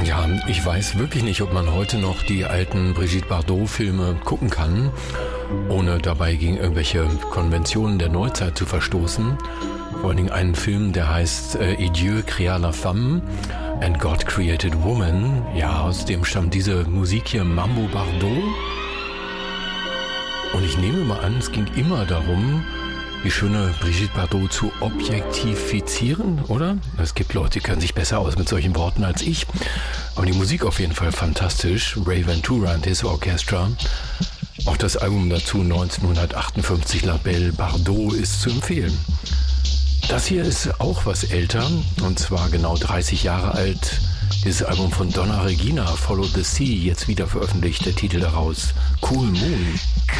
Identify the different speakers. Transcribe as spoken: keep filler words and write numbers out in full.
Speaker 1: Ja, ich weiß wirklich nicht, ob man heute noch die alten Brigitte Bardot-Filme gucken kann, ohne dabei gegen irgendwelche Konventionen der Neuzeit zu verstoßen. Vor allen Dingen einen Film, der heißt äh, Et Dieu créa la femme and God created woman. Ja, aus dem stammt diese Musik hier, Mambo Bardot. Und ich nehme mal an, es ging immer darum, die schöne Brigitte Bardot zu objektifizieren, oder? Es gibt Leute, die können sich besser aus mit solchen Worten als ich. Aber die Musik auf jeden Fall fantastisch. Ray Ventura and his Orchestra. Auch das Album dazu neunzehnhundertachtundfünfzig, La Belle Bardot, ist zu empfehlen. Das hier ist auch was älter, und zwar genau dreißig Jahre alt. Dieses Album von Donna Regina, Follow the Sea, jetzt wieder veröffentlicht, der Titel daraus, Cool Moon.